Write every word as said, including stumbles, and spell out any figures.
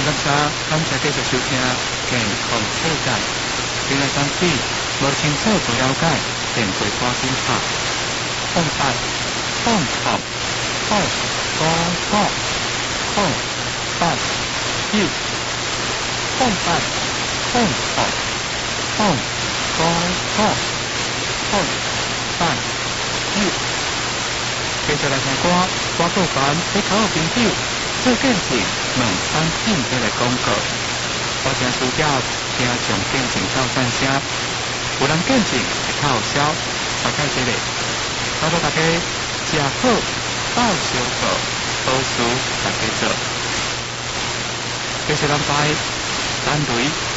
感谢感谢继续收听健康世界。今日身体无清楚不了解，便会赶紧拍。空白，空空，空空空，空白，一，空白，空空，空空空，空白，一。接下来听歌，歌做完，你考好朋友。做见证两产品这个广告，我正需要听上见证到赞声，有人见证会较有效，大概这个，拜托大家食好，报销好，好事大家做。这是咱拜单队。